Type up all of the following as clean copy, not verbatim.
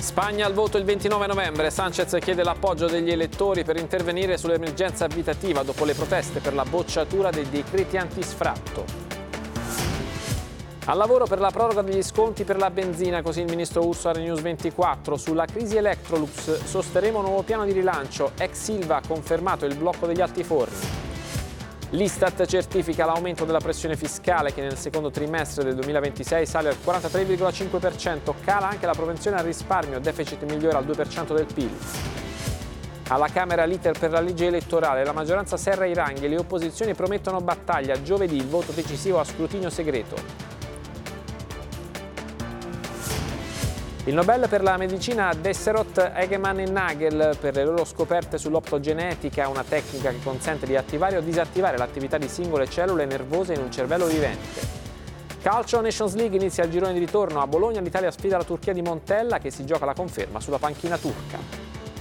Spagna al voto il 29 novembre. Sánchez chiede l'appoggio degli elettori per intervenire sull'emergenza abitativa dopo le proteste per la bocciatura dei decreti antisfratto. Al lavoro per la proroga degli sconti per la benzina, così il ministro Urso a News 24. Sulla crisi Electrolux sosterremo un nuovo piano di rilancio. Ex Ilva ha confermato il blocco degli altiforni. L'Istat certifica l'aumento della pressione fiscale che nel secondo trimestre del 2026 sale al 43,5%, cala anche la propensione al risparmio, deficit migliora al 2% del PIL. Alla Camera l'iter per la legge elettorale, la maggioranza serra i ranghi e le opposizioni promettono battaglia. Giovedì il voto decisivo a scrutinio segreto. Il Nobel per la medicina a Desserot, Egeman e Nagel per le loro scoperte sull'optogenetica, una tecnica che consente di attivare o disattivare l'attività di singole cellule nervose in un cervello vivente. Calcio Nations League inizia il girone di ritorno. A Bologna l'Italia sfida la Turchia di Montella che si gioca la conferma sulla panchina turca.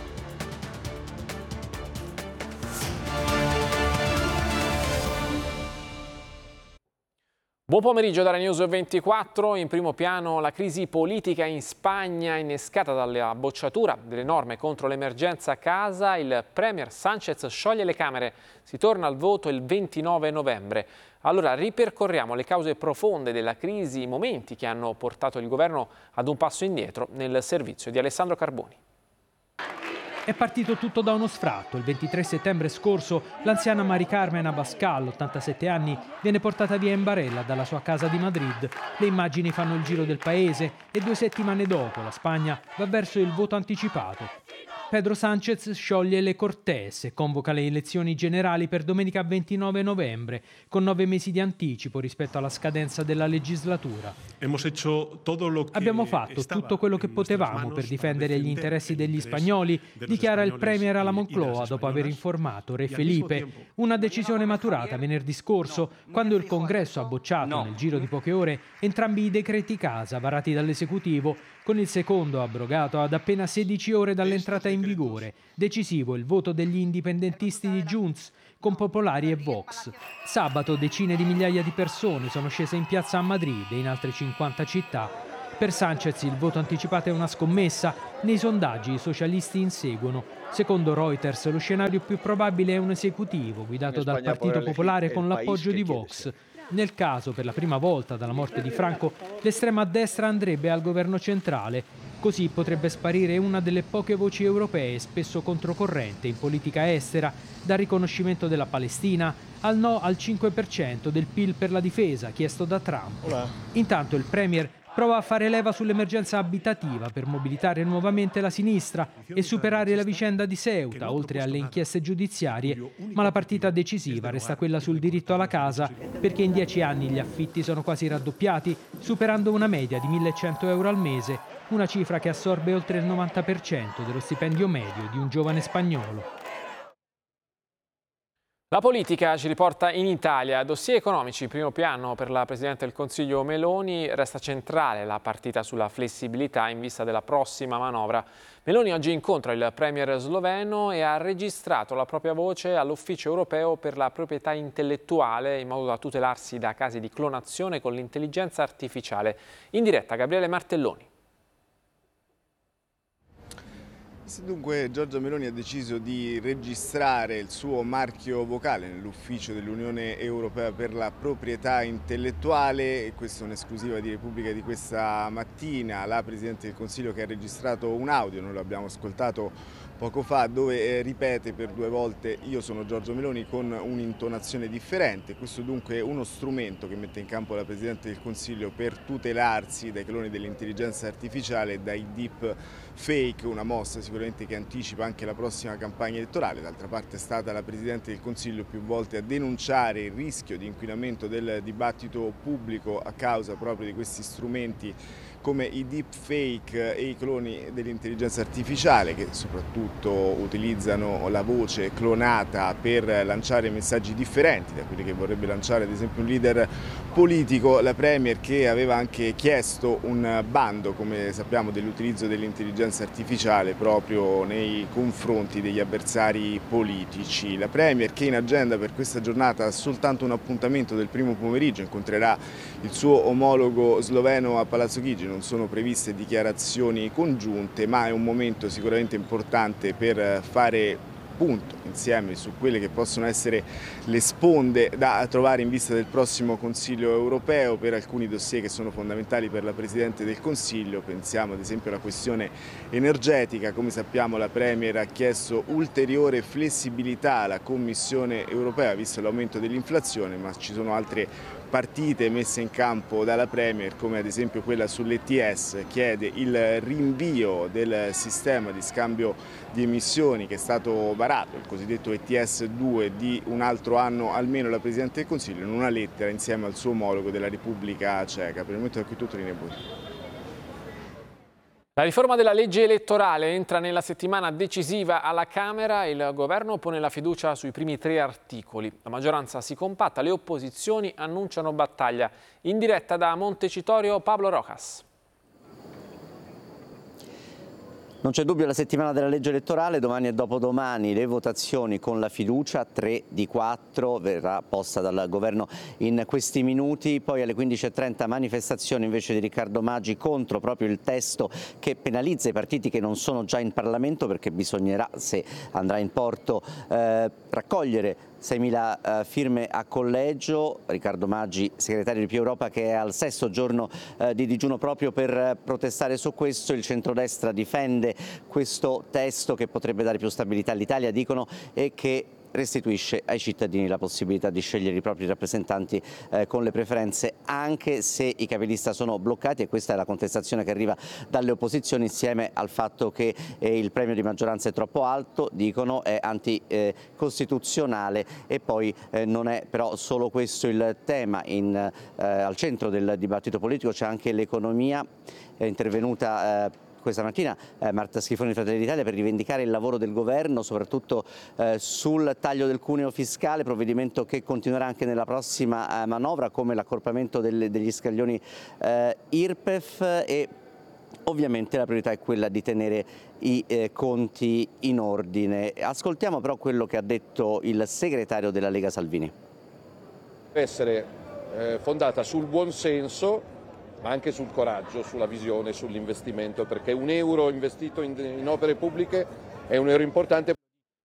Buon pomeriggio da News 24, in primo piano la crisi politica in Spagna innescata dalla bocciatura delle norme contro l'emergenza casa. Il premier Sánchez scioglie le Camere, si torna al voto il 29 novembre. Allora ripercorriamo le cause profonde della crisi, i momenti che hanno portato il governo ad un passo indietro nel servizio di Alessandro Carboni. È partito tutto da uno sfratto. Il 23 settembre scorso l'anziana Mari Carmen Abascal, 87 anni, viene portata via in barella dalla sua casa di Madrid. Le immagini fanno il giro del paese e 2 settimane dopo la Spagna va verso il voto anticipato. Pedro Sánchez scioglie le Cortes e convoca le elezioni generali per domenica 29 novembre, con 9 mesi di anticipo rispetto alla scadenza della legislatura. Abbiamo fatto tutto quello che potevamo per difendere gli interessi degli spagnoli, dichiara il premier alla Moncloa dopo aver informato Re Felipe. Una decisione maturata venerdì scorso, quando il Congresso ha bocciato nel giro di poche ore entrambi i decreti casa varati dall'esecutivo, con il secondo abrogato ad appena 16 ore dall'entrata in vigore. Decisivo il voto degli indipendentisti di Junts, con Popolari e Vox. Sabato decine di migliaia di persone sono scese in piazza a Madrid e in altre 50 città. Per Sánchez il voto anticipato è una scommessa. Nei sondaggi i socialisti inseguono. Secondo Reuters lo scenario più probabile è un esecutivo guidato dal Partito Popolare con l'appoggio di Vox. Nel caso, per la prima volta dalla morte di Franco, l'estrema destra andrebbe al governo centrale. Così potrebbe sparire una delle poche voci europee spesso controcorrente in politica estera, dal riconoscimento della Palestina al no al 5% del PIL per la difesa chiesto da Trump. Intanto il premier prova a fare leva sull'emergenza abitativa per mobilitare nuovamente la sinistra e superare la vicenda di Ceuta, oltre alle inchieste giudiziarie, ma la partita decisiva resta quella sul diritto alla casa, perché in 10 anni gli affitti sono quasi raddoppiati, superando una media di 1.100 euro al mese, una cifra che assorbe oltre il 90% dello stipendio medio di un giovane spagnolo. La politica ci riporta in Italia. Dossier economici in primo piano per la Presidente del Consiglio Meloni. Resta centrale la partita sulla flessibilità in vista della prossima manovra. Meloni oggi incontra il premier sloveno e ha registrato la propria voce all'Ufficio europeo per la proprietà intellettuale in modo da tutelarsi da casi di clonazione con l'intelligenza artificiale. In diretta Gabriele Martelloni. Dunque Giorgia Meloni ha deciso di registrare il suo marchio vocale nell'ufficio dell'Unione Europea per la proprietà intellettuale, e questa è un'esclusiva di Repubblica di questa mattina. La Presidente del Consiglio che ha registrato un audio, noi lo abbiamo ascoltato poco fa, dove ripete per 2 volte "io sono Giorgia Meloni" con un'intonazione differente. Questo dunque è uno strumento che mette in campo la Presidente del Consiglio per tutelarsi dai cloni dell'intelligenza artificiale e dai deep fake, una mossa sicuramente che anticipa anche la prossima campagna elettorale. D'altra parte è stata la Presidente del Consiglio più volte a denunciare il rischio di inquinamento del dibattito pubblico a causa proprio di questi strumenti come i deepfake e i cloni dell'intelligenza artificiale, che soprattutto utilizzano la voce clonata per lanciare messaggi differenti da quelli che vorrebbe lanciare ad esempio un leader politico. La Premier che aveva anche chiesto un bando, come sappiamo, dell'utilizzo dell'intelligenza artificiale proprio nei confronti degli avversari politici. La Premier che in agenda per questa giornata ha soltanto un appuntamento del primo pomeriggio, incontrerà il suo omologo sloveno a Palazzo Chigi. non sono previste dichiarazioni congiunte, ma è un momento sicuramente importante per fare punto insieme su quelle che possono essere le sponde da trovare in vista del prossimo Consiglio europeo per alcuni dossier che sono fondamentali per la Presidente del Consiglio. Pensiamo ad esempio alla questione energetica. Come sappiamo, la Premier ha chiesto ulteriore flessibilità alla Commissione europea visto l'aumento dell'inflazione, ma ci sono altre partite messe in campo dalla Premier, come ad esempio quella sull'ETS, chiede il rinvio del sistema di scambio di emissioni che è stato varato, il cosiddetto ETS 2, di un altro anno almeno la Presidente del Consiglio, in una lettera insieme al suo omologo della Repubblica Ceca. Per il momento è qui tutto, linea voi. La riforma della legge elettorale entra nella settimana decisiva alla Camera. Il governo pone la fiducia sui primi 3 articoli. La maggioranza si compatta, le opposizioni annunciano battaglia. In diretta da Montecitorio, Pablo Rojas. Non c'è dubbio, la settimana della legge elettorale, domani e dopodomani le votazioni con la fiducia, 3 di 4 verrà posta dal governo in questi minuti, poi alle 15:30 manifestazione invece di Riccardo Maggi contro proprio il testo che penalizza i partiti che non sono già in Parlamento, perché bisognerà, se andrà in porto, raccogliere 6.000 firme a collegio. Riccardo Maggi, segretario di Più Europa, che è al 6° giorno di digiuno proprio per protestare su questo. Il centrodestra difende questo testo che potrebbe dare più stabilità all'Italia, dicono, e che restituisce ai cittadini la possibilità di scegliere i propri rappresentanti con le preferenze, anche se i capilista sono bloccati, e questa è la contestazione che arriva dalle opposizioni, insieme al fatto che il premio di maggioranza è troppo alto, dicono, è anticostituzionale. E poi non è però solo questo il tema, al centro del dibattito politico c'è anche l'economia. È intervenuta questa mattina Marta Schifoni di Fratelli d'Italia per rivendicare il lavoro del governo, soprattutto sul taglio del cuneo fiscale, provvedimento che continuerà anche nella prossima manovra, come l'accorpamento degli scaglioni IRPEF, e ovviamente la priorità è quella di tenere i conti in ordine. Ascoltiamo però quello che ha detto il segretario della Lega Salvini. Deve essere fondata sul buonsenso, ma anche sul coraggio, sulla visione, sull'investimento, perché un euro investito in opere pubbliche è un euro importante.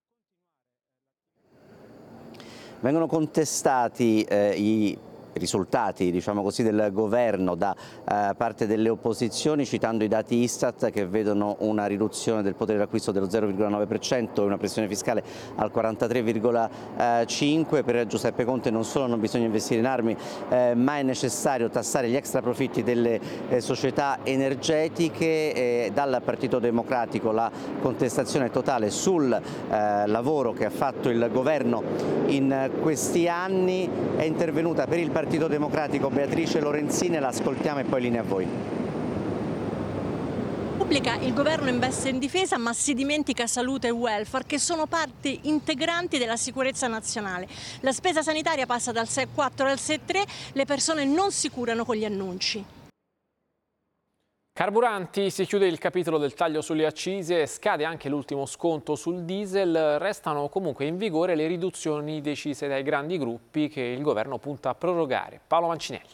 Vengono contestati i risultati, diciamo così, del governo da parte delle opposizioni, citando i dati Istat che vedono una riduzione del potere d'acquisto dello 0,9% e una pressione fiscale al 43,5%. Per Giuseppe Conte non solo non bisogna investire in armi, ma è necessario tassare gli extraprofitti delle società energetiche. Dal Partito Democratico la contestazione è totale sul lavoro che ha fatto il governo in questi anni. È intervenuta per il Partito Democratico Beatrice Lorenzin, la ascoltiamo e poi linea a voi. Il governo investe in difesa, ma si dimentica salute e welfare, che sono parti integranti della sicurezza nazionale. La spesa sanitaria passa dal 6,4 al 6,3, le persone non si curano con gli annunci. Carburanti, si chiude il capitolo del taglio sulle accise, scade anche l'ultimo sconto sul diesel, restano comunque in vigore le riduzioni decise dai grandi gruppi che il governo punta a prorogare. Paolo Mancinelli.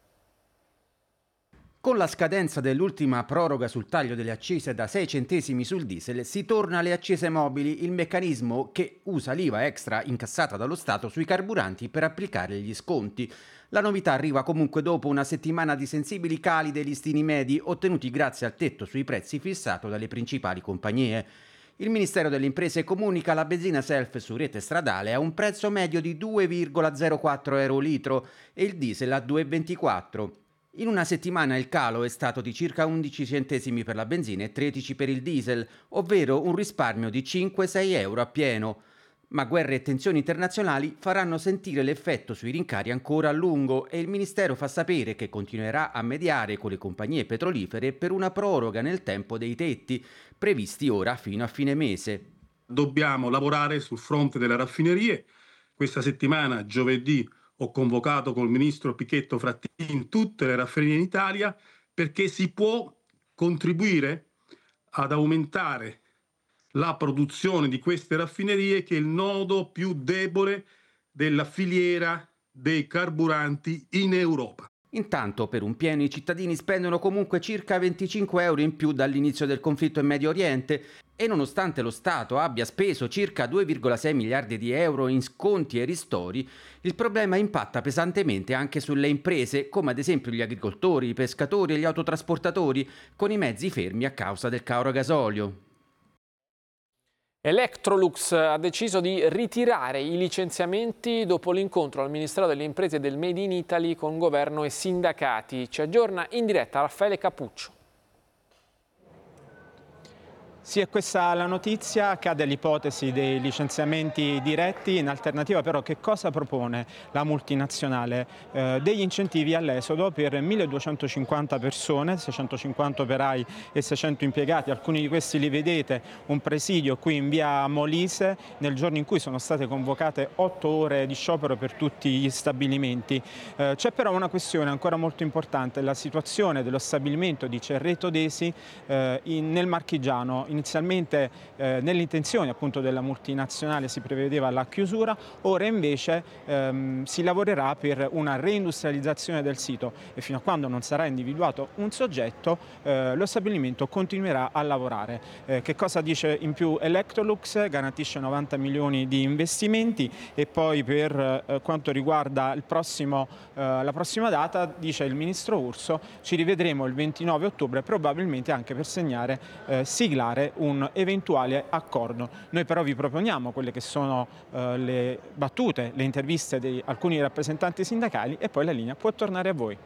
Con la scadenza dell'ultima proroga sul taglio delle accise da 6 centesimi sul diesel si torna alle accise mobili, il meccanismo che usa l'IVA extra incassata dallo Stato sui carburanti per applicare gli sconti. La novità arriva comunque dopo una settimana di sensibili cali dei listini medi ottenuti grazie al tetto sui prezzi fissato dalle principali compagnie. Il Ministero delle Imprese comunica la benzina self su rete stradale a un prezzo medio di 2,04 euro litro e il diesel a 2,24. In una settimana il calo è stato di circa 11 centesimi per la benzina e 13 per il diesel, ovvero un risparmio di 5-6 euro a pieno. Ma guerre e tensioni internazionali faranno sentire l'effetto sui rincari ancora a lungo e il Ministero fa sapere che continuerà a mediare con le compagnie petrolifere per una proroga nel tempo dei tetti, previsti ora fino a fine mese. Dobbiamo lavorare sul fronte delle raffinerie. Questa settimana, giovedì, ho convocato col ministro Pichetto Frattini tutte le raffinerie in Italia, perché si può contribuire ad aumentare la produzione di queste raffinerie, che è il nodo più debole della filiera dei carburanti in Europa. Intanto per un pieno i cittadini spendono comunque circa 25 euro in più dall'inizio del conflitto in Medio Oriente e nonostante lo Stato abbia speso circa 2,6 miliardi di euro in sconti e ristori, il problema impatta pesantemente anche sulle imprese, come ad esempio gli agricoltori, i pescatori e gli autotrasportatori, con i mezzi fermi a causa del caro gasolio. Electrolux ha deciso di ritirare i licenziamenti dopo l'incontro al Ministero delle Imprese e del Made in Italy con governo e sindacati. Ci aggiorna in diretta Raffaele Capuccio. Sì, è questa la notizia, cade l'ipotesi dei licenziamenti diretti. In alternativa però che cosa propone la multinazionale? Degli incentivi all'esodo per 1.250 persone, 650 operai e 600 impiegati. Alcuni di questi li vedete, un presidio qui in via Molise, nel giorno in cui sono state convocate 8 ore di sciopero per tutti gli stabilimenti. C'è però una questione ancora molto importante, la situazione dello stabilimento di Cerreto Desi nel Marchigiano. Inizialmente nell'intenzione appunto della multinazionale si prevedeva la chiusura, ora invece si lavorerà per una reindustrializzazione del sito e fino a quando non sarà individuato un soggetto lo stabilimento continuerà a lavorare. Che cosa dice in più Electrolux? Garantisce 90 milioni di investimenti e poi per quanto riguarda la prossima data, dice il ministro Urso, ci rivedremo il 29 ottobre probabilmente anche per siglare un eventuale accordo. Noi però vi proponiamo quelle che sono le battute, le interviste di alcuni rappresentanti sindacali e poi la linea può tornare a voi.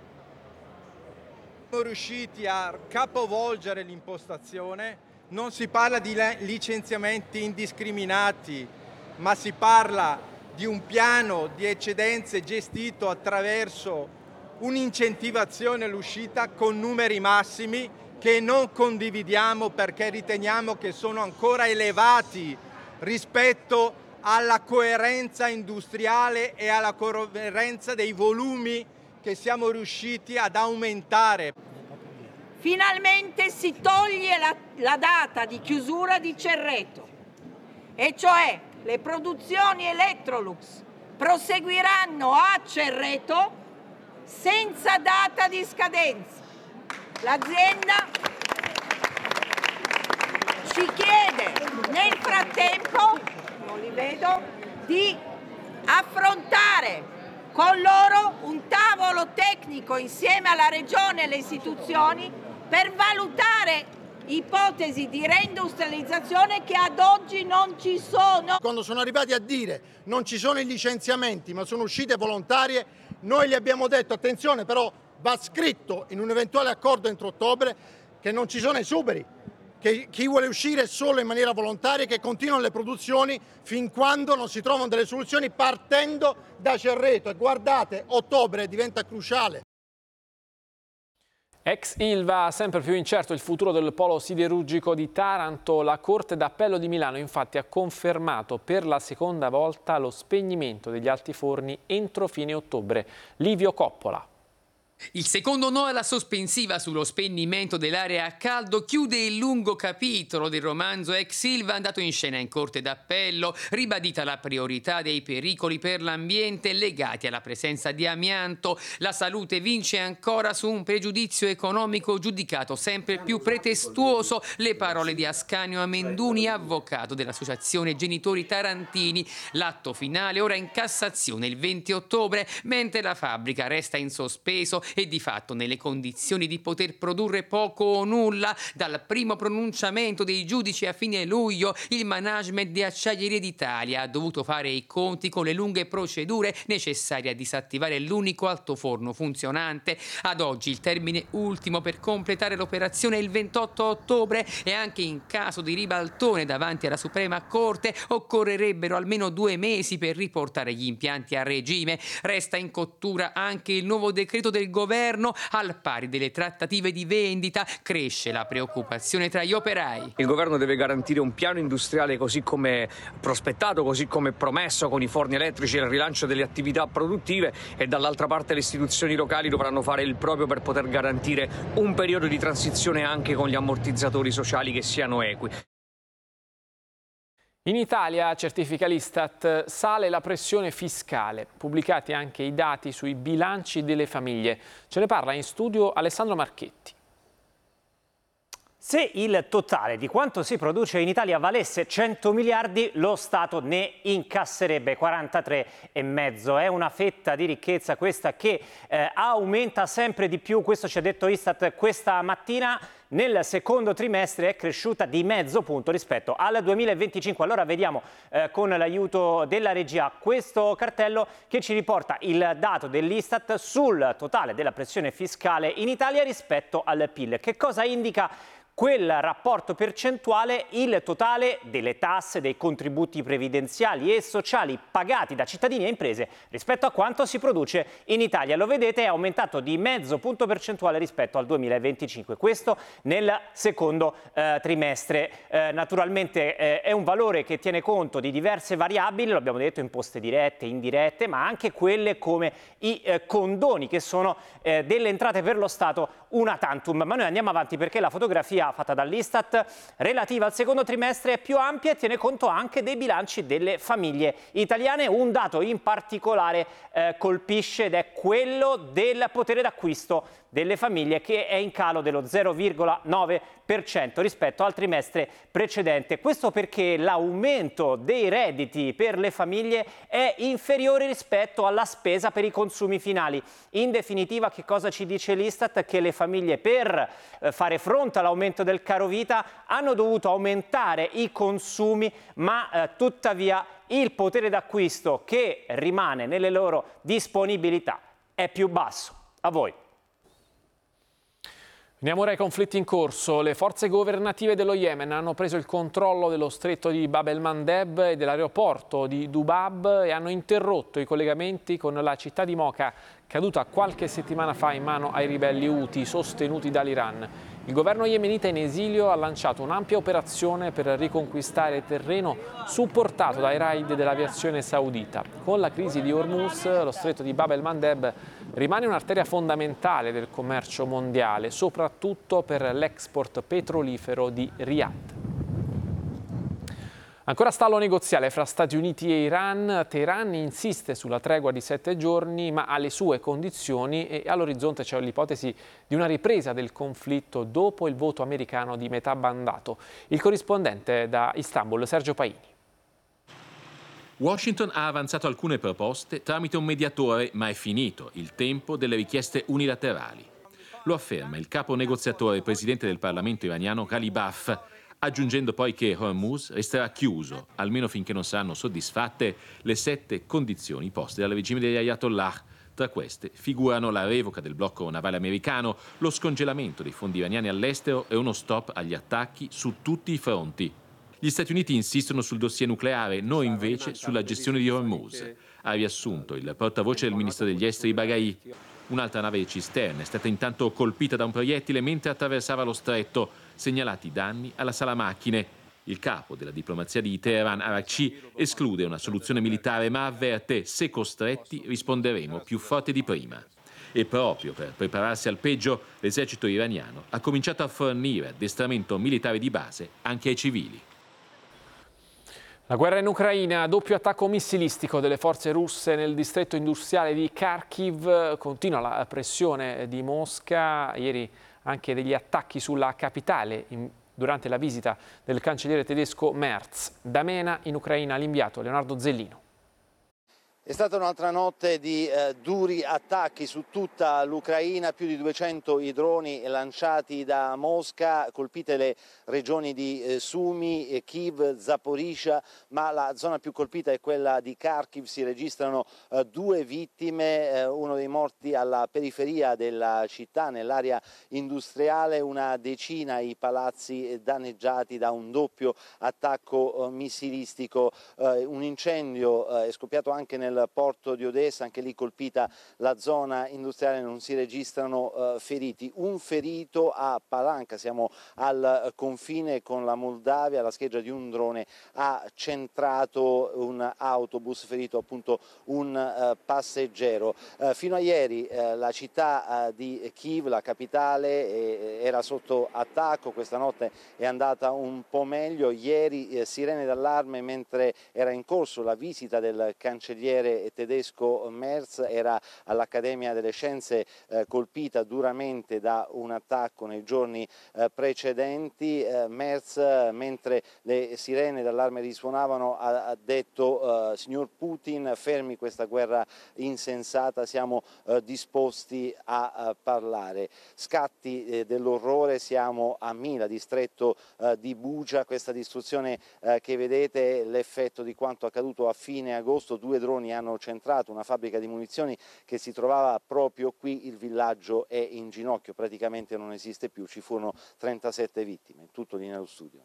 Siamo riusciti a capovolgere l'impostazione, non si parla di licenziamenti indiscriminati, ma si parla di un piano di eccedenze gestito attraverso un'incentivazione all'uscita con numeri massimi che non condividiamo perché riteniamo che sono ancora elevati rispetto alla coerenza industriale e alla coerenza dei volumi che siamo riusciti ad aumentare. Finalmente si toglie la data di chiusura di Cerreto, e cioè le produzioni Electrolux proseguiranno a Cerreto senza data di scadenza. L'azienda ci chiede nel frattempo, non li vedo, di affrontare con loro un tavolo tecnico insieme alla Regione e alle istituzioni per valutare ipotesi di reindustrializzazione che ad oggi non ci sono. Quando sono arrivati a dire non ci sono i licenziamenti ma sono uscite volontarie, noi gli abbiamo detto attenzione però va scritto in un eventuale accordo entro ottobre che non ci sono esuberi, che chi vuole uscire solo in maniera volontaria, che continuano le produzioni fin quando non si trovano delle soluzioni partendo da Cerreto. E guardate, ottobre diventa cruciale. Ex Ilva, sempre più incerto il futuro del polo siderurgico di Taranto. La Corte d'Appello di Milano infatti ha confermato per la seconda volta lo spegnimento degli altiforni entro fine ottobre. Livio Coppola. Il secondo no alla sospensiva sullo spegnimento dell'area a caldo chiude il lungo capitolo del romanzo Ex Ilva andato in scena in Corte d'Appello, ribadita la priorità dei pericoli per l'ambiente legati alla presenza di amianto. La salute vince ancora su un pregiudizio economico giudicato sempre più pretestuoso. Le parole di Ascanio Amenduni, avvocato dell'Associazione Genitori Tarantini. L'atto finale ora in Cassazione il 20 ottobre, mentre la fabbrica resta in sospeso e di fatto nelle condizioni di poter produrre poco o nulla. Dal primo pronunciamento dei giudici a fine luglio, il management di Acciaierie d'Italia ha dovuto fare i conti con le lunghe procedure necessarie a disattivare l'unico altoforno funzionante. Ad oggi il termine ultimo per completare l'operazione è il 28 ottobre e anche in caso di ribaltone davanti alla Suprema Corte occorrerebbero almeno 2 mesi per riportare gli impianti a regime. Resta in cottura anche il nuovo decreto del governo, al pari delle trattative di vendita. Cresce la preoccupazione tra gli operai. Il governo deve garantire un piano industriale così come prospettato, così come promesso con i forni elettrici e il rilancio delle attività produttive, e dall'altra parte le istituzioni locali dovranno fare il proprio per poter garantire un periodo di transizione anche con gli ammortizzatori sociali che siano equi. In Italia, certifica l'Istat, sale la pressione fiscale. Pubblicati anche i dati sui bilanci delle famiglie. Ce ne parla in studio Alessandro Marchetti. Se il totale di quanto si produce in Italia valesse 100 miliardi, lo Stato ne incasserebbe 43,5. È una fetta di ricchezza questa che aumenta sempre di più. Questo ci ha detto Istat questa mattina. Nel secondo trimestre è cresciuta di mezzo punto rispetto al 2025. Allora vediamo con l'aiuto della regia questo cartello che ci riporta il dato dell'Istat sul totale della pressione fiscale in Italia rispetto al PIL. Che cosa indica quel rapporto percentuale? Il totale delle tasse, dei contributi previdenziali e sociali pagati da cittadini e imprese rispetto a quanto si produce in Italia. Lo vedete, è aumentato di mezzo punto percentuale rispetto al 2025. Questo nel secondo trimestre. Naturalmente è un valore che tiene conto di diverse variabili, lo abbiamo detto, imposte dirette, indirette, ma anche quelle come i condoni, che sono delle entrate per lo Stato una tantum. Ma noi andiamo avanti perché la fotografia fatta dall'Istat relativa al secondo trimestre è più ampia e tiene conto anche dei bilanci delle famiglie italiane. Un dato in particolare colpisce ed è quello del potere d'acquisto delle famiglie, che è in calo dello 0,9% rispetto al trimestre precedente. Questo perché l'aumento dei redditi per le famiglie è inferiore rispetto alla spesa per i consumi finali. In definitiva, che cosa ci dice l'Istat? Che le famiglie, per fare fronte all'aumento del caro vita, hanno dovuto aumentare i consumi, ma tuttavia il potere d'acquisto che rimane nelle loro disponibilità è più basso. A voi. Veniamo ora ai conflitti in corso. Le forze governative dello Yemen hanno preso il controllo dello stretto di Bab el-Mandeb e dell'aeroporto di Dubab e hanno interrotto i collegamenti con la città di Mocha, caduta qualche settimana fa in mano ai ribelli Houthi sostenuti dall'Iran. Il governo yemenita in esilio ha lanciato un'ampia operazione per riconquistare terreno supportato dai raid dell'aviazione saudita. Con la crisi di Hormuz, lo stretto di Bab el-Mandeb rimane un'arteria fondamentale del commercio mondiale, soprattutto per l'export petrolifero di Riyadh. Ancora stallo negoziale fra Stati Uniti e Iran. Teheran insiste sulla tregua di 7 giorni, ma ha le sue condizioni e all'orizzonte c'è l'ipotesi di una ripresa del conflitto dopo il voto americano di metà mandato. Il corrispondente da Istanbul, Sergio Paini. Washington ha avanzato alcune proposte tramite un mediatore, ma è finito il tempo delle richieste unilaterali. Lo afferma il capo negoziatore e presidente del Parlamento iraniano Ghalibaf, aggiungendo poi che Hormuz resterà chiuso, almeno finché non saranno soddisfatte le 7 condizioni poste dal regime degli Ayatollah. Tra queste figurano la revoca del blocco navale americano, lo scongelamento dei fondi iraniani all'estero e uno stop agli attacchi su tutti i fronti. Gli Stati Uniti insistono sul dossier nucleare, noi invece sulla gestione di Hormuz, ha riassunto il portavoce del ministro degli esteri Baghai. Un'altra nave cisterna è stata intanto colpita da un proiettile mentre attraversava lo stretto, segnalati danni alla sala macchine. Il capo della diplomazia di Teheran, Araghchi, esclude una soluzione militare ma avverte: se costretti risponderemo più forte di prima. E proprio per prepararsi al peggio, l'esercito iraniano ha cominciato a fornire addestramento militare di base anche ai civili. La guerra in Ucraina, doppio attacco missilistico delle forze russe nel distretto industriale di Kharkiv, continua la pressione di Mosca, ieri anche degli attacchi sulla capitale durante la visita del cancelliere tedesco Merz. Da Mena in Ucraina l'inviato Leonardo Zellino. È stata un'altra notte di duri attacchi su tutta l'Ucraina, più di 200 i droni lanciati da Mosca, colpite le regioni di Sumy, Kiev, Zaporizhzhia, ma la zona più colpita è quella di Kharkiv. Si registrano 2 vittime, uno dei morti alla periferia della città, nell'area industriale, una decina i palazzi danneggiati da un doppio attacco missilistico. Un incendio è scoppiato anche nella nel porto di Odessa, anche lì colpita la zona industriale, non si registrano feriti. Un ferito a Palanca, siamo al confine con la Moldavia, la scheggia di un drone ha centrato un autobus, ferito appunto un passeggero. Fino a ieri la città di Kiev, la capitale, era sotto attacco, questa notte è andata un po' meglio. Ieri sirene d'allarme mentre era in corso la visita del cancelliere tedesco Merz, era all'Accademia delle Scienze colpita duramente da un attacco nei giorni precedenti. Merz, mentre le sirene d'allarme risuonavano, ha detto signor Putin, fermi questa guerra insensata, siamo disposti a parlare. Scatti dell'orrore, siamo a Mila, distretto di Bugia. Questa distruzione che vedete è l'effetto di quanto accaduto a fine agosto. 2 droni hanno centrato una fabbrica di munizioni che si trovava proprio qui. Il villaggio è in ginocchio, praticamente non esiste più, ci furono 37 vittime. Tutto lì nello studio.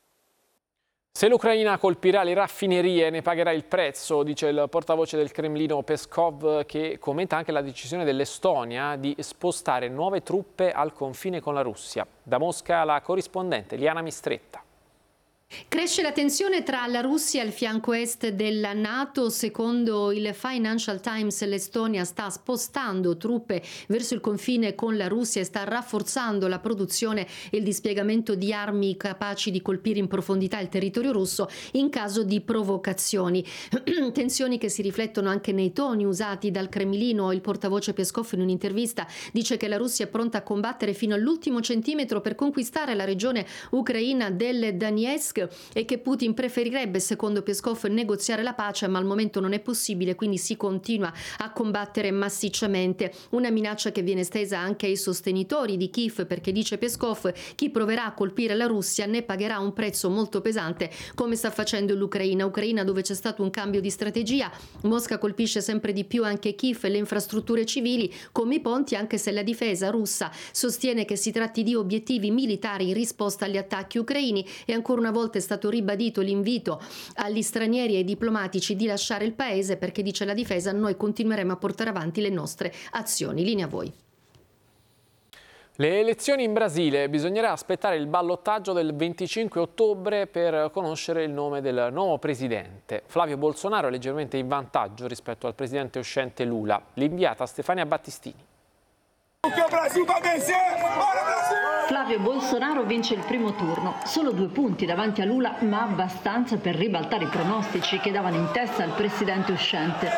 Se l'Ucraina colpirà le raffinerie ne pagherà il prezzo, dice il portavoce del Cremlino Peskov, che commenta anche la decisione dell'Estonia di spostare nuove truppe al confine con la Russia. Da Mosca la corrispondente Liana Mistretta. Cresce la tensione tra la Russia e il fianco est della NATO. Secondo il Financial Times, l'Estonia sta spostando truppe verso il confine con la Russia e sta rafforzando la produzione e il dispiegamento di armi capaci di colpire in profondità il territorio russo in caso di provocazioni. Tensioni che si riflettono anche nei toni usati dal Cremlino. Il portavoce Peskov in un'intervista dice che la Russia è pronta a combattere fino all'ultimo centimetro per conquistare la regione ucraina del Donetsk e che Putin preferirebbe, secondo Peskov, negoziare la pace, ma al momento non è possibile, quindi si continua a combattere massicciamente. Una minaccia che viene estesa anche ai sostenitori di Kiev, perché, dice Peskov, chi proverà a colpire la Russia ne pagherà un prezzo molto pesante, come sta facendo l'Ucraina. Ucraina dove c'è stato un cambio di strategia. Mosca colpisce sempre di più anche Kiev e le infrastrutture civili come i ponti, anche se la difesa russa sostiene che si tratti di obiettivi militari in risposta agli attacchi ucraini. E ancora una volta è stato ribadito l'invito agli stranieri e ai diplomatici di lasciare il paese, perché, dice la difesa, noi continueremo a portare avanti le nostre azioni. Linea a voi. Le elezioni in Brasile, bisognerà aspettare il ballottaggio del 25 ottobre per conoscere il nome del nuovo presidente. Flavio Bolsonaro è leggermente in vantaggio rispetto al presidente uscente Lula. L'inviata Stefania Battistini. Flavio Bolsonaro vince il primo turno, solo 2 punti davanti a Lula, ma abbastanza per ribaltare i pronostici che davano in testa al presidente uscente.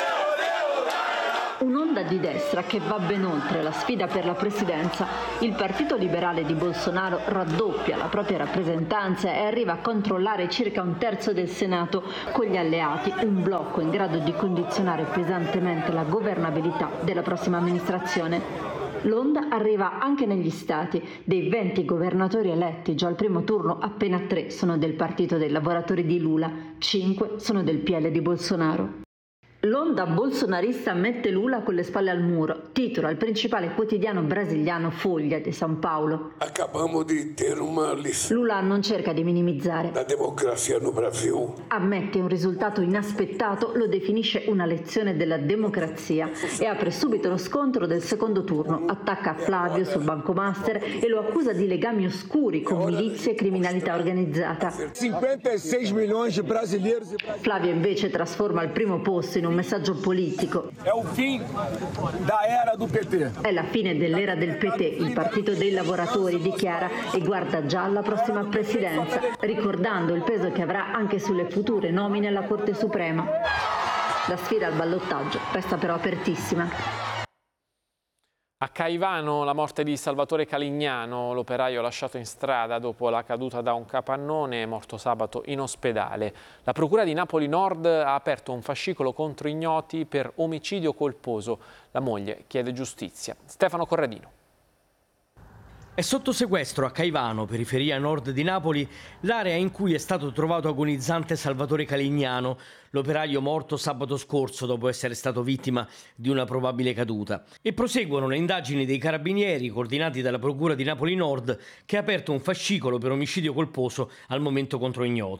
Un'onda di destra che va ben oltre la sfida per la presidenza. Il Partito Liberale di Bolsonaro raddoppia la propria rappresentanza e arriva a controllare circa 1/3 del Senato, con gli alleati un blocco in grado di condizionare pesantemente la governabilità della prossima amministrazione. L'onda arriva anche negli stati. Dei 20 governatori eletti già al primo turno, appena 3 sono del Partito dei Lavoratori di Lula, 5 sono del PL di Bolsonaro. L'onda bolsonarista mette Lula con le spalle al muro, titola il principale quotidiano brasiliano Folha de São Paulo. Acabamos di ter uma lição. Lula non cerca di minimizzare. La democrazia no Brasil. Ammette un risultato inaspettato, lo definisce una lezione della democrazia e apre subito lo scontro del secondo turno. Attacca Flavio sul banco master e lo accusa di legami oscuri con milizie e criminalità organizzata. 56 milioni di brasileiros. Flavio invece trasforma il primo posto in un messaggio politico. È il fine dell'era del PT. È la fine dell'era del PT, il partito dei lavoratori, dichiara, e guarda già alla prossima presidenza, ricordando il peso che avrà anche sulle future nomine alla Corte Suprema. La sfida al ballottaggio resta però apertissima. A Caivano la morte di Salvatore Calignano, l'operaio lasciato in strada dopo la caduta da un capannone, è morto sabato in ospedale. La Procura di Napoli Nord ha aperto un fascicolo contro ignoti per omicidio colposo. La moglie chiede giustizia. Stefano Corradino. È sotto sequestro a Caivano, periferia nord di Napoli, l'area in cui è stato trovato agonizzante Salvatore Calignano, l'operaio morto sabato scorso dopo essere stato vittima di una probabile caduta. E proseguono le indagini dei carabinieri coordinati dalla Procura di Napoli Nord, che ha aperto un fascicolo per omicidio colposo al momento contro ignoti.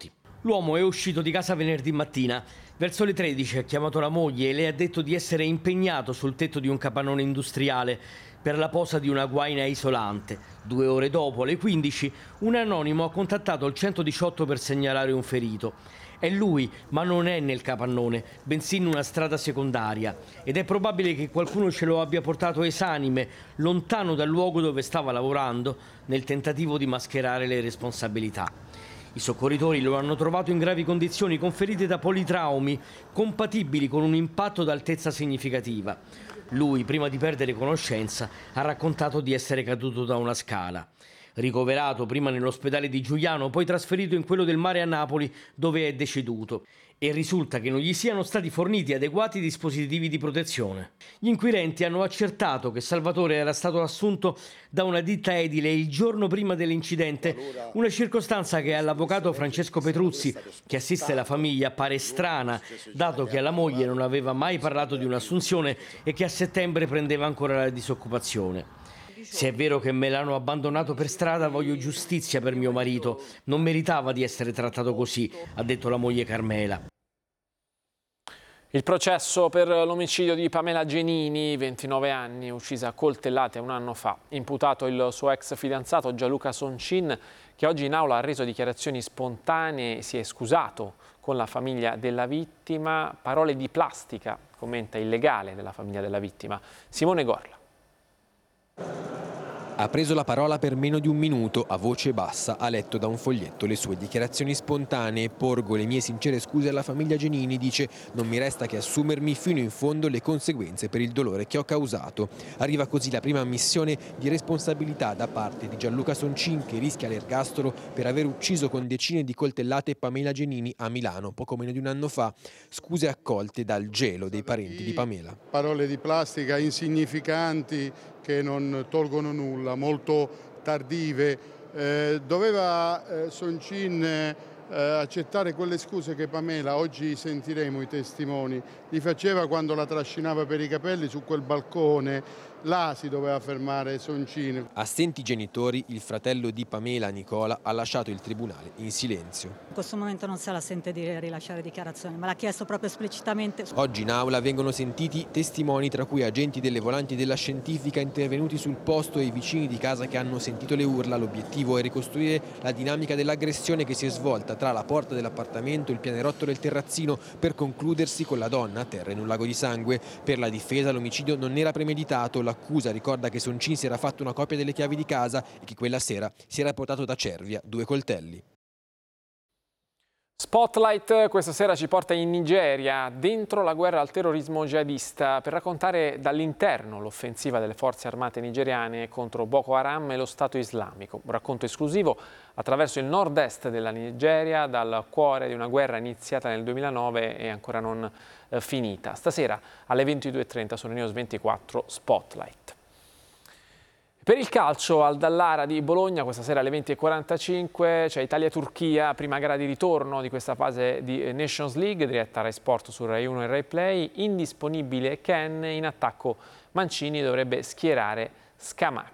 L'uomo è uscito di casa venerdì mattina. Verso le 13 ha chiamato la moglie e le ha detto di essere impegnato sul tetto di un capannone industriale per la posa di una guaina isolante. 2 ore dopo, alle 15, un anonimo ha contattato il 118 per segnalare un ferito. È lui, ma non è nel capannone, bensì in una strada secondaria. Ed è probabile che qualcuno ce lo abbia portato esanime, lontano dal luogo dove stava lavorando, nel tentativo di mascherare le responsabilità. I soccorritori lo hanno trovato in gravi condizioni, con ferite da politraumi, compatibili con un impatto ad altezza significativa. Lui, prima di perdere conoscenza, ha raccontato di essere caduto da una scala. Ricoverato prima nell'ospedale di Giuliano, poi trasferito in quello del Mare a Napoli, dove è deceduto. E risulta che non gli siano stati forniti adeguati dispositivi di protezione. Gli inquirenti hanno accertato che Salvatore era stato assunto da una ditta edile il giorno prima dell'incidente, una circostanza che all'avvocato Francesco Petruzzi, che assiste la famiglia, pare strana, dato che alla moglie non aveva mai parlato di un'assunzione e che a settembre prendeva ancora la disoccupazione. Se è vero che me l'hanno abbandonato per strada, voglio giustizia per mio marito. Non meritava di essere trattato così, ha detto la moglie Carmela. Il processo per l'omicidio di Pamela Genini, 29 anni, uccisa a coltellate un anno fa. Imputato il suo ex fidanzato Gianluca Soncin, che oggi in aula ha reso dichiarazioni spontanee e si è scusato con la famiglia della vittima. Parole di plastica, commenta il legale della famiglia della vittima, Simone Gorla. Ha preso la parola per meno di un minuto, a voce bassa, ha letto da un foglietto le sue dichiarazioni spontanee. Porgo le mie sincere scuse alla famiglia Genini, dice, non mi resta che assumermi fino in fondo le conseguenze per il dolore che ho causato. Arriva così la prima ammissione di responsabilità da parte di Gianluca Soncin, che rischia l'ergastolo per aver ucciso con decine di coltellate Pamela Genini a Milano poco meno di un anno fa. Scuse accolte dal gelo dei parenti di Pamela. Parole di plastica insignificanti che non tolgono nulla, molto tardive. Doveva Soncin accettare quelle scuse che Pamela, oggi sentiremo i testimoni, gli faceva quando la trascinava per i capelli su quel balcone. Là si doveva fermare Soncin. Assenti i genitori, il fratello di Pamela, Nicola, ha lasciato il tribunale in silenzio. In questo momento non se la sente di rilasciare dichiarazioni, me l'ha chiesto proprio esplicitamente. Oggi in aula vengono sentiti testimoni, tra cui agenti delle volanti della scientifica intervenuti sul posto e i vicini di casa che hanno sentito le urla. L'obiettivo è ricostruire la dinamica dell'aggressione che si è svolta tra la porta dell'appartamento e il pianerottolo e il terrazzino, per concludersi con la donna a terra in un lago di sangue. Per la difesa l'omicidio non era premeditato. L'accusa ricorda che Soncin si era fatto una copia delle chiavi di casa e che quella sera si era portato da Cervia 2 coltelli. Spotlight questa sera ci porta in Nigeria, dentro la guerra al terrorismo jihadista, per raccontare dall'interno l'offensiva delle forze armate nigeriane contro Boko Haram e lo Stato islamico. Un racconto esclusivo attraverso il nord-est della Nigeria, dal cuore di una guerra iniziata nel 2009 e ancora non finita. Stasera alle 22:30 su News 24 Spotlight. Per il calcio al Dallara di Bologna questa sera alle 20:45 c'è Italia-Turchia, prima gara di ritorno di questa fase di Nations League, diretta Rai Sport su Rai 1 e Rai Play. Indisponibile Ken, in attacco Mancini dovrebbe schierare Scamacca.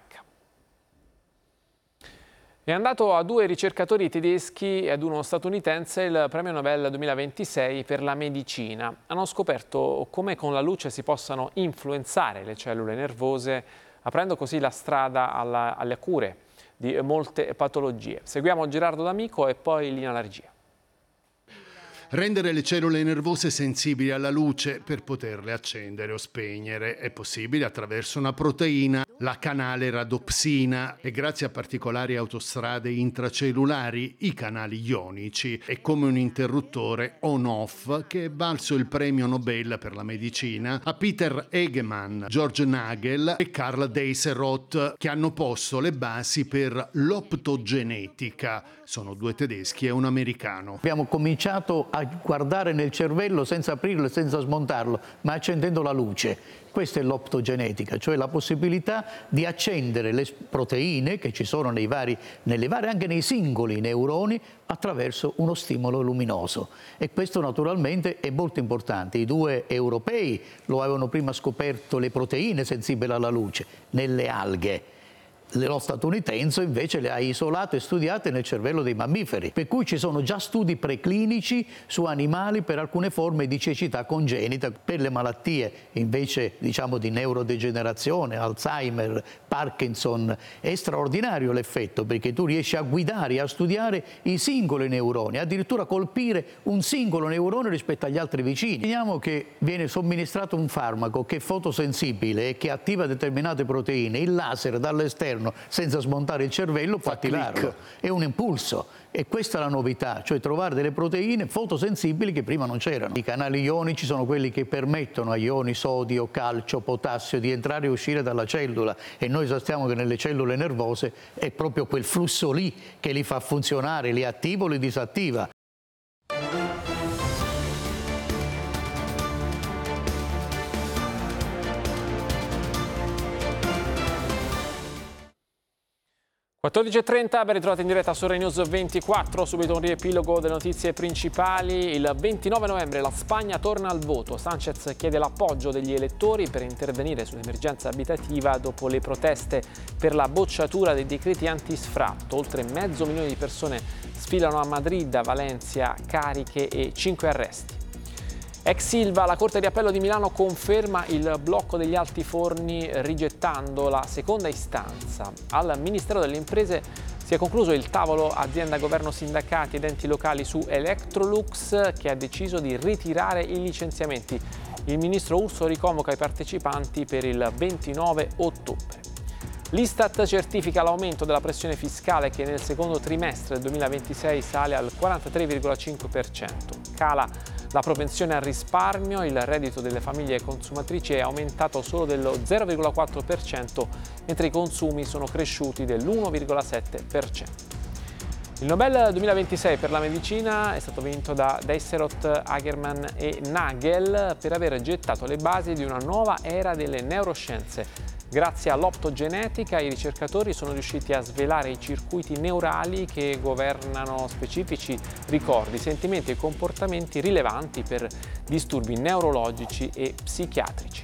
È andato a 2 ricercatori tedeschi e ad uno statunitense il premio Nobel 2026 per la medicina. Hanno scoperto come con la luce si possano influenzare le cellule nervose, aprendo così la strada alle cure di molte patologie. Seguiamo Gerardo D'Amico e poi linea alla regia. Rendere le cellule nervose sensibili alla luce per poterle accendere o spegnere è possibile attraverso una proteina, la canale radopsina, e grazie a particolari autostrade intracellulari, i canali ionici. È come un interruttore on-off che è valso il premio Nobel per la medicina a Peter Egemann, George Nagel e Karl Deisseroth, che hanno posto le basi per l'optogenetica. Sono 2 tedeschi e un americano. Abbiamo cominciato a guardare nel cervello senza aprirlo e senza smontarlo, ma accendendo la luce. Questa è l'optogenetica, cioè la possibilità di accendere le proteine che ci sono anche nei singoli neuroni attraverso uno stimolo luminoso. E questo naturalmente è molto importante. I 2 europei lo avevano prima scoperto, le proteine sensibili alla luce, nelle alghe. Lo statunitense invece le ha isolate e studiate nel cervello dei mammiferi, per cui ci sono già studi preclinici su animali per alcune forme di cecità congenita, per le malattie invece diciamo di neurodegenerazione, Alzheimer, Parkinson. È straordinario l'effetto, perché tu riesci a guidare e a studiare i singoli neuroni, addirittura colpire un singolo neurone rispetto agli altri vicini. Vediamo che viene somministrato un farmaco che è fotosensibile e che attiva determinate proteine, il laser dall'esterno senza smontare il cervello può attivarlo, è un impulso, e questa è la novità, cioè trovare delle proteine fotosensibili che prima non c'erano. I canali ionici sono quelli che permettono agli ioni sodio, calcio, potassio di entrare e uscire dalla cellula, e noi sappiamo che nelle cellule nervose è proprio quel flusso lì che li fa funzionare, li attiva o li disattiva. – 14:30, ben ritrovati in diretta su Rai News 24, subito un riepilogo delle notizie principali. Il 29 novembre la Spagna torna al voto. Sánchez chiede l'appoggio degli elettori per intervenire sull'emergenza abitativa dopo le proteste per la bocciatura dei decreti antisfratto. Oltre 500.000 di persone sfilano a Madrid, a Valencia, cariche e 5 arresti. Ex Ilva, la Corte di Appello di Milano conferma il blocco degli altiforni rigettando la seconda istanza. Al Ministero delle Imprese si è concluso il tavolo azienda, governo, sindacati ed enti locali su Electrolux, che ha deciso di ritirare i licenziamenti. Il ministro Urso riconvoca i partecipanti per il 29 ottobre. L'Istat certifica l'aumento della pressione fiscale che nel secondo trimestre del 2026 sale al 43,5%. Cala la propensione al risparmio, il reddito delle famiglie consumatrici è aumentato solo dello 0,4%, mentre i consumi sono cresciuti dell'1,7%. Il Nobel 2026 per la medicina è stato vinto da Deisserot, Hagerman e Nagel per aver gettato le basi di una nuova era delle neuroscienze. Grazie all'optogenetica i ricercatori sono riusciti a svelare i circuiti neurali che governano specifici ricordi, sentimenti e comportamenti rilevanti per disturbi neurologici e psichiatrici.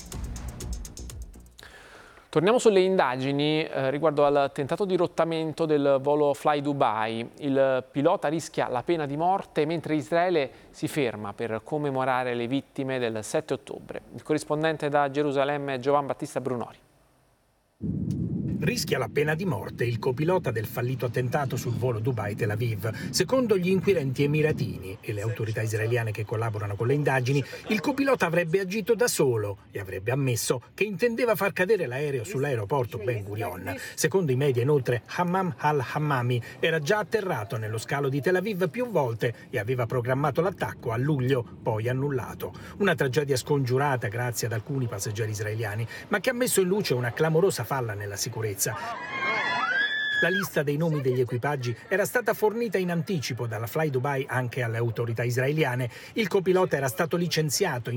Torniamo sulle indagini riguardo al tentato dirottamento del volo Fly Dubai. Il pilota rischia la pena di morte mentre Israele si ferma per commemorare le vittime del 7 ottobre. Il corrispondente da Gerusalemme è Giovan Battista Brunori. Rischia la pena di morte il copilota del fallito attentato sul volo Dubai-Tel Aviv. Secondo gli inquirenti emiratini e le autorità israeliane che collaborano con le indagini, il copilota avrebbe agito da solo e avrebbe ammesso che intendeva far cadere l'aereo sull'aeroporto Ben Gurion. Secondo i media, inoltre, Hammam al-Hammami era già atterrato nello scalo di Tel Aviv più volte e aveva programmato l'attacco a luglio, poi annullato. Una tragedia scongiurata grazie ad alcuni passeggeri israeliani, ma che ha messo in luce una clamorosa falla nella sicurezza. La lista dei nomi degli equipaggi era stata fornita in anticipo dalla Fly Dubai anche alle autorità israeliane. Il copilota era stato licenziato